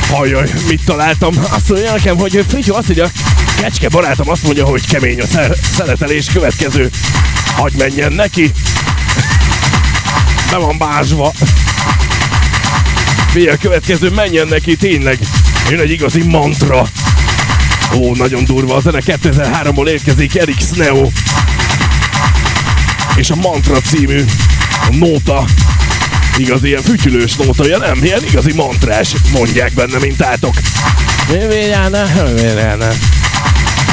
Hajjaj, mit találtam? Azt mondja nekem, hogy Frigyó azt mondja, Kecske barátom azt mondja, hogy kemény a szeretelés, következő. Hagy menjen neki. Be van bázsva. A következő menjen neki, tényleg. Jön egy igazi mantra. Ó, nagyon durva a zene, 2003-ból érkezik Eric Sneo. És a Mantra című nóta. Igazi ilyen fütyülős nóta, ja nem? Ilyen igazi mantrás, mondják benne, mint átok. Jöjjön,